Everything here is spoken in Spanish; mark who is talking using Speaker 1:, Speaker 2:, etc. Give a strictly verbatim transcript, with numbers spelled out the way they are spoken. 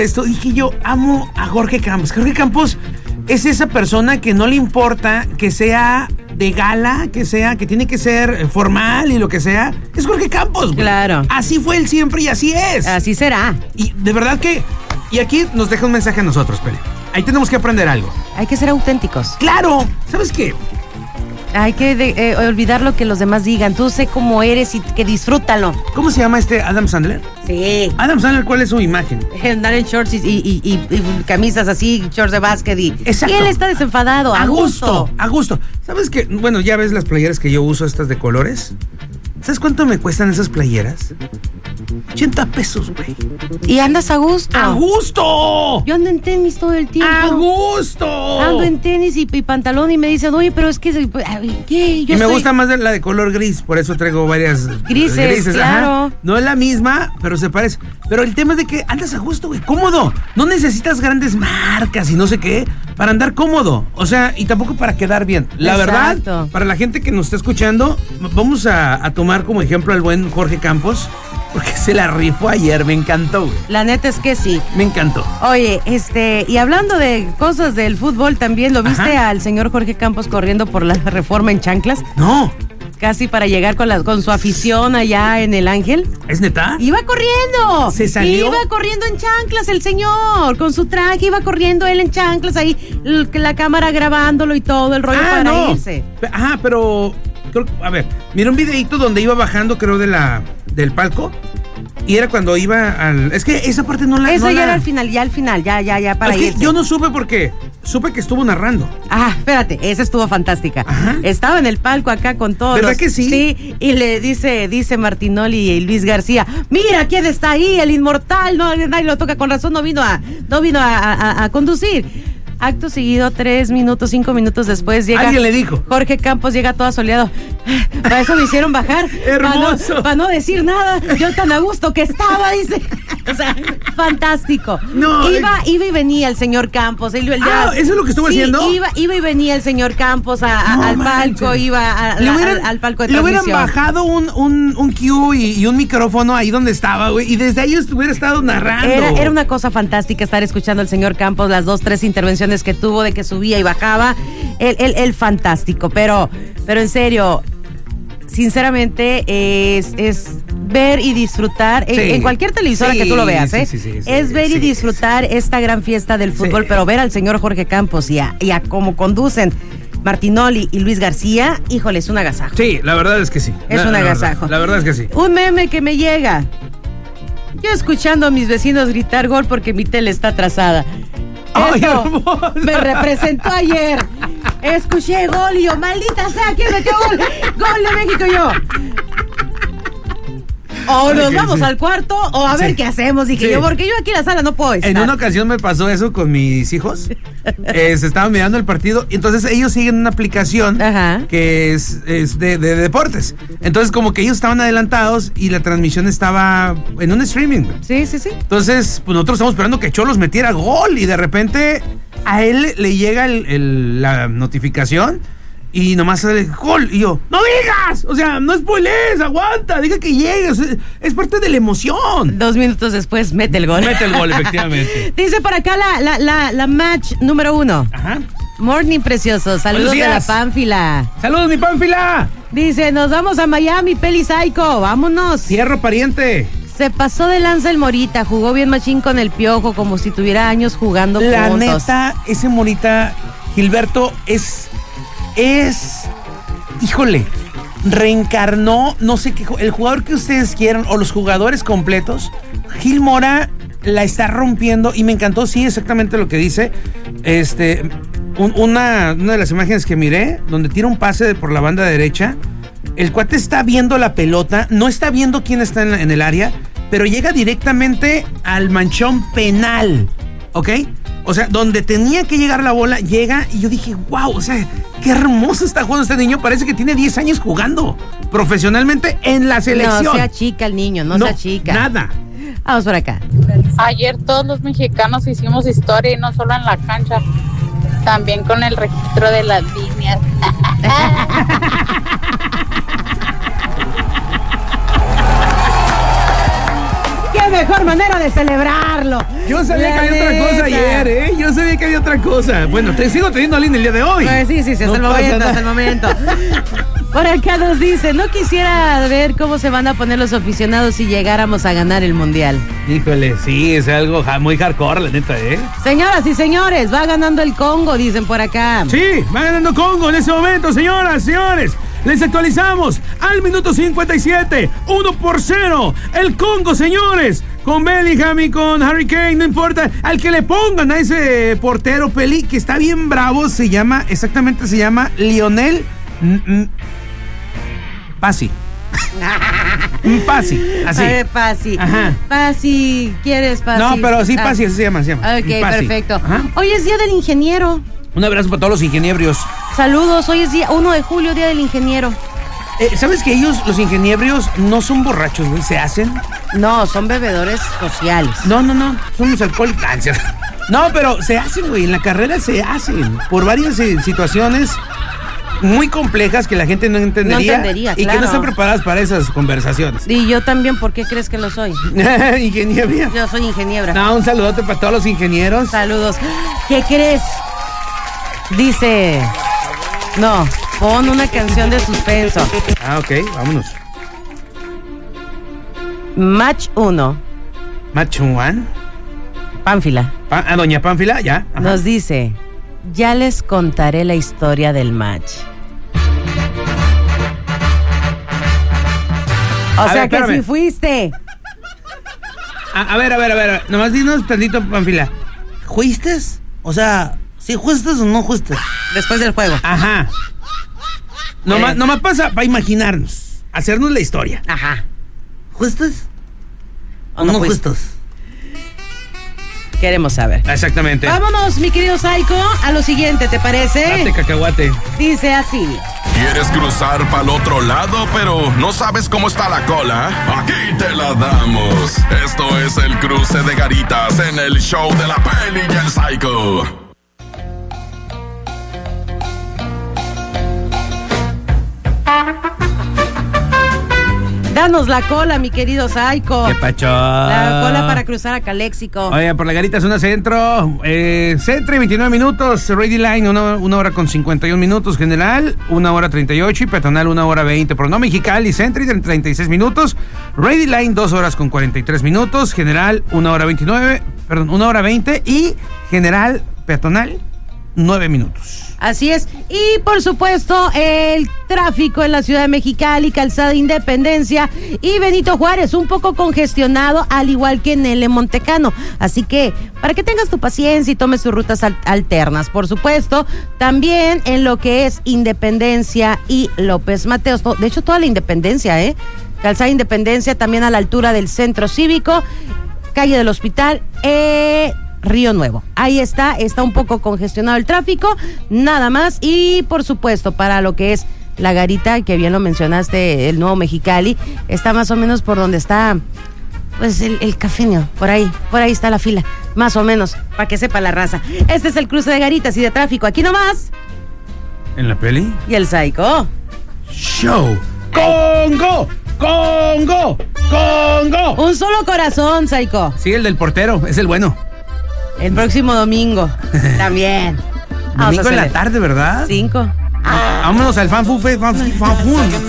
Speaker 1: Esto dije yo, amo a Jorge Campos. Jorge Campos es esa persona que no le importa que sea de gala, que sea, que tiene que ser formal y lo que sea. Es Jorge Campos, güey.
Speaker 2: Claro.
Speaker 1: Así fue él siempre y así es.
Speaker 2: Así será.
Speaker 1: Y de verdad que... Y aquí nos deja un mensaje a nosotros, Pele. Ahí tenemos que aprender algo.
Speaker 2: Hay que ser auténticos.
Speaker 1: ¡Claro! ¿Sabes qué?
Speaker 2: Hay que de, eh, olvidar lo que los demás digan. Tú sé cómo eres y que disfrútalo.
Speaker 1: ¿Cómo se llama este Adam Sandler?
Speaker 2: Sí.
Speaker 1: Adam Sandler, ¿cuál es su imagen?
Speaker 2: Andar en shorts y, y, y, y camisas así, shorts de básquet y...
Speaker 1: Exacto.
Speaker 2: Y él está desenfadado, a,
Speaker 1: a
Speaker 2: gusto.
Speaker 1: gusto. A gusto. ¿Sabes qué? Bueno, ya ves las playeras que yo uso, estas de colores. ¿Sabes cuánto me cuestan esas playeras? ochenta pesos, güey.
Speaker 2: Y andas a gusto.
Speaker 1: ¡A gusto!
Speaker 2: Yo ando en tenis todo el tiempo.
Speaker 1: ¡A gusto!
Speaker 2: Ando en tenis y, y pantalón y me dicen, oye, pero es que... ¿Qué? Yo
Speaker 1: y me
Speaker 2: estoy...
Speaker 1: gusta más la de color gris, por eso traigo varias...
Speaker 2: Grises,
Speaker 1: grises.
Speaker 2: claro.
Speaker 1: Ajá. No es la misma, pero se parece. Pero el tema es de que andas a gusto, güey, cómodo. No necesitas grandes marcas y no sé qué para andar cómodo. O sea, y tampoco para quedar bien. La
Speaker 2: Exacto.
Speaker 1: verdad, para la gente que nos está escuchando, vamos a, a tomar como ejemplo al buen Jorge Campos, porque se la rifó ayer, me encantó, güey.
Speaker 2: La neta es que sí.
Speaker 1: Me encantó.
Speaker 2: Oye, este, y hablando de cosas del fútbol también, ¿lo viste
Speaker 1: Ajá.
Speaker 2: al señor Jorge Campos corriendo por la Reforma en chanclas?
Speaker 1: No.
Speaker 2: Casi para llegar con, la, con su afición allá en el Ángel.
Speaker 1: ¿Es neta?
Speaker 2: ¡Iba corriendo!
Speaker 1: ¿Se salió?
Speaker 2: Iba corriendo en chanclas el señor, con su traje, iba corriendo él en chanclas, ahí la cámara grabándolo y todo el rollo
Speaker 1: ah,
Speaker 2: para
Speaker 1: no.
Speaker 2: irse.
Speaker 1: Ajá, pero... Creo, a ver, mira un videito donde iba bajando, creo, de la del palco. Y era cuando iba al... Es que esa parte no la...
Speaker 2: Eso
Speaker 1: no
Speaker 2: ya
Speaker 1: la...
Speaker 2: era al final, ya al final, ya, ya, ya para
Speaker 1: es que
Speaker 2: irse.
Speaker 1: yo no supe porque supe que estuvo narrando.
Speaker 2: Ah, espérate, esa estuvo fantástica.
Speaker 1: Ajá.
Speaker 2: Estaba en el palco acá con todos.
Speaker 1: ¿Verdad
Speaker 2: los,
Speaker 1: que sí?
Speaker 2: Sí, y le dice, dice Martinoli y Luis García, mira quién está ahí, el inmortal, no, nadie lo toca, con razón no vino a, no vino a, a, a conducir. Acto seguido, tres minutos, cinco minutos después llega...
Speaker 1: Alguien le dijo.
Speaker 2: Jorge Campos llega todo soleado. Para eso me hicieron bajar.
Speaker 1: Hermoso.
Speaker 2: Para no, para no decir nada. Yo tan a gusto que estaba, dice. O sea, fantástico.
Speaker 1: No,
Speaker 2: iba,
Speaker 1: eh.
Speaker 2: iba y venía el señor Campos. Él, él,
Speaker 1: Ah, ¿eso es lo que estuvo
Speaker 2: sí,
Speaker 1: haciendo?
Speaker 2: Iba, iba y venía el señor Campos a, a,
Speaker 1: No
Speaker 2: al
Speaker 1: manches.
Speaker 2: palco, iba a,
Speaker 1: Le
Speaker 2: a,
Speaker 1: hubieran-
Speaker 2: al, al palco de
Speaker 1: Le hubieran
Speaker 2: transmisión.
Speaker 1: bajado un, un, un cue y, y un micrófono ahí donde estaba, güey. Y desde ahí hubiera estado narrando.
Speaker 2: Era, era una cosa fantástica estar escuchando al señor Campos, las dos, tres intervenciones que tuvo, de que subía y bajaba. Él, él, él fantástico, pero, pero en serio, sinceramente, es, es ver y disfrutar en,
Speaker 1: Sí.
Speaker 2: en cualquier televisora
Speaker 1: Sí,
Speaker 2: que tú lo veas,
Speaker 1: sí,
Speaker 2: ¿eh?
Speaker 1: sí, sí, sí,
Speaker 2: es ver
Speaker 1: sí,
Speaker 2: y disfrutar
Speaker 1: sí, sí.
Speaker 2: esta gran fiesta del fútbol,
Speaker 1: Sí.
Speaker 2: pero ver al señor Jorge Campos y a, y a cómo conducen Martinoli y Luis García, híjole, es un agasajo.
Speaker 1: Sí, la verdad es que sí.
Speaker 2: Es
Speaker 1: La-
Speaker 2: un
Speaker 1: la
Speaker 2: agasajo.
Speaker 1: verdad, La verdad es que sí.
Speaker 2: Un meme que me llega. Yo escuchando a mis vecinos gritar gol porque mi tele está atrasada.
Speaker 1: ¡Ay,
Speaker 2: Eso
Speaker 1: hermosa!
Speaker 2: me representó ayer. Escuché gol y yo, maldita sea, ¿quién metió gol? Gol de México y yo. O
Speaker 1: Ay,
Speaker 2: nos
Speaker 1: que
Speaker 2: vamos
Speaker 1: sí.
Speaker 2: al cuarto o a ver
Speaker 1: Sí.
Speaker 2: qué hacemos. Dije
Speaker 1: Sí.
Speaker 2: yo, porque yo aquí en la sala no puedo estar.
Speaker 1: En una ocasión me pasó eso con mis hijos. Eh, se estaban mirando el partido y entonces ellos siguen una aplicación
Speaker 2: Ajá.
Speaker 1: que es, es de, de deportes. Entonces como que ellos estaban adelantados y la transmisión estaba en un streaming. güey.
Speaker 2: Sí, sí, sí.
Speaker 1: Entonces, pues nosotros estamos esperando que Cholos metiera gol y de repente a él le llega el- el- la notificación y nomás sale gol. Y yo, ¡no digas! O sea, no spoilees, aguanta, diga que llegues. Es, es parte de la emoción.
Speaker 2: Dos minutos después, mete el gol.
Speaker 1: Mete el gol, efectivamente.
Speaker 2: Dice por acá la, la, la, la match número uno.
Speaker 1: Ajá.
Speaker 2: Morning, precioso. Saludos
Speaker 1: Buenos
Speaker 2: de la
Speaker 1: días.
Speaker 2: Pánfila.
Speaker 1: ¡Saludos, mi Pánfila!
Speaker 2: Dice, nos vamos a Miami, Peli Psycho. Vámonos.
Speaker 1: Fierro pariente.
Speaker 2: Se pasó de lanza el Morita. Jugó bien machín con el Piojo, como si tuviera años jugando
Speaker 1: La
Speaker 2: juntos.
Speaker 1: neta, ese Morita, Gilberto, es. Es. Híjole. Reencarnó, no sé qué. El jugador que ustedes quieran, o los jugadores completos. Gil Mora la está rompiendo y me encantó, sí, exactamente lo que dice. Este. un- una, una de las imágenes que miré, donde tira un pase por la banda derecha. El cuate está viendo la pelota, no está viendo quién está en, la- en el área, pero llega directamente al manchón penal, ¿ok? O sea, donde tenía que llegar la bola, llega y yo dije, wow, o sea, qué hermoso está jugando este niño. Parece que tiene diez años jugando profesionalmente en la selección.
Speaker 2: No sea chica el niño, no, sea chica.
Speaker 1: Nada.
Speaker 2: Vamos por acá.
Speaker 3: Ayer todos los mexicanos hicimos historia y no solo en la cancha, también con el registro de las líneas.
Speaker 2: ¡Qué mejor manera de celebrarlo!
Speaker 1: Yo sabía
Speaker 2: La
Speaker 1: que había otra
Speaker 2: neta.
Speaker 1: cosa ayer, ¿eh? Yo sabía que había otra cosa. Bueno, te sigo teniendo a línea el día de hoy.
Speaker 2: Pues sí, sí, sí, hasta
Speaker 1: No
Speaker 2: el
Speaker 1: pasa
Speaker 2: momento,
Speaker 1: nada.
Speaker 2: hasta el momento. Por acá nos dice, no quisiera ver cómo se van a poner los aficionados si llegáramos a ganar el Mundial.
Speaker 1: Híjole, sí, es algo ja- muy hardcore, la neta, ¿eh?
Speaker 2: Señoras y señores, va ganando el Congo, dicen por acá.
Speaker 1: Sí, va ganando Congo en ese momento, señoras, señores. Les actualizamos al minuto cincuenta y siete, uno por cero. El Congo, señores, con Bellingham y con Harry Kane, no importa. Al que le pongan a ese portero Peli, que está bien bravo, se llama, exactamente se llama Lionel M- M- Pasi. Pasi, así.
Speaker 2: A ver, Pasi.
Speaker 1: Ajá.
Speaker 2: Pasi, ¿quieres Pasi?
Speaker 1: No, pero sí,
Speaker 2: Ah.
Speaker 1: Pasi, así se llama, se llama.
Speaker 2: Ok,
Speaker 1: Pasi.
Speaker 2: perfecto.
Speaker 1: Ajá.
Speaker 2: Hoy es Día del Ingeniero.
Speaker 1: Un abrazo para todos los ingeniebrios.
Speaker 2: Saludos, hoy es día uno de julio, Día del Ingeniero.
Speaker 1: Eh, ¿Sabes que ellos, los ingeniebrios, no son borrachos, güey? ¿Se hacen?
Speaker 2: No, son bebedores sociales.
Speaker 1: No, no, no. Son los alcohólicos. Ah, ¿cierto? No, pero se hacen, güey. En la carrera se hacen. Por varias eh, situaciones muy complejas que la gente no entendería.
Speaker 2: No entendería,
Speaker 1: Y que
Speaker 2: claro.
Speaker 1: no están preparadas para esas conversaciones.
Speaker 2: Y yo también, ¿por qué crees que lo soy?
Speaker 1: Ingeniería.
Speaker 2: Yo soy ingeniera.
Speaker 1: No, un saludote para todos los ingenieros.
Speaker 2: Saludos. ¿Qué crees? Dice... No, pon una canción de suspenso.
Speaker 1: Ah, ok, vámonos.
Speaker 2: Match uno.
Speaker 1: Machuan.
Speaker 2: Pánfila.
Speaker 1: Pa- a Doña Pánfila, ya. Ajá.
Speaker 2: Nos dice, ya les contaré la historia del match. O
Speaker 1: A
Speaker 2: sea
Speaker 1: ver,
Speaker 2: que
Speaker 1: espérame.
Speaker 2: si fuiste.
Speaker 1: A, a ver, a ver, a ver. Nomás dinos tantito, Pánfila. ¿Juiste? O sea, ¿si juiste o no juiste?
Speaker 2: Después del juego.
Speaker 1: Ajá. Nomás,
Speaker 2: Eh.
Speaker 1: nomás pasa para imaginarnos, hacernos la historia.
Speaker 2: Ajá.
Speaker 1: ¿Juiste?
Speaker 2: ¿O no fuiste? Queremos saber.
Speaker 1: Exactamente.
Speaker 2: Vámonos, mi querido Psycho, a lo siguiente, ¿te parece?
Speaker 1: Date cacahuate.
Speaker 2: Dice así.
Speaker 4: ¿Quieres cruzar para el otro lado, pero no sabes cómo está la cola? Aquí te la damos. Esto es el cruce de garitas en el show de la Peli y el Psycho.
Speaker 2: Danos la cola, mi querido Psycho.
Speaker 1: ¡Qué pacho!
Speaker 2: La cola para cruzar a Caléxico.
Speaker 1: Oye, por la garita zona centro. Eh, centro y veintinueve minutos. Ready Line, una, una hora con cincuenta y un minutos. General, una hora treinta y ocho. Y peatonal, una hora veinte. Prono Mexicali, Centro y treinta y seis minutos. Ready Line, dos horas con cuarenta y tres minutos. General, una hora veintinueve. Perdón, una hora veinte. Y general, peatonal, nueve minutos.
Speaker 2: Así es. Y por supuesto, el tráfico en la ciudad de Mexicali, Calzada Independencia y Benito Juárez, un poco congestionado, al igual que en el Montecano. Así que, para que tengas tu paciencia y tomes tus rutas al- alternas. Por supuesto, también en lo que es Independencia y López Mateos. To- De hecho, toda la Independencia, ¿eh? Calzada Independencia, también a la altura del Centro Cívico, calle del Hospital, eh... Río Nuevo. Ahí está, está un poco congestionado el tráfico, nada más. Y por supuesto, para lo que es la garita, que bien lo mencionaste, el Nuevo Mexicali, está más o menos por donde está, pues, el, el cafeño, por ahí, por ahí está la fila, más o menos, para que sepa la raza. Este es el cruce de garitas y de tráfico, aquí nomás,
Speaker 1: ¿En la peli?
Speaker 2: y el Psycho.
Speaker 1: Show. ¡Congo! ¡Congo! ¡Congo!
Speaker 2: Un solo corazón, Psycho.
Speaker 1: Sí, el del portero, es el bueno.
Speaker 2: El próximo domingo, también. Vamos a
Speaker 1: Domingo en la
Speaker 2: hacerle.
Speaker 1: tarde, ¿verdad?
Speaker 2: Cinco.
Speaker 1: Vámonos al fanfufe, fanfu, fanfu.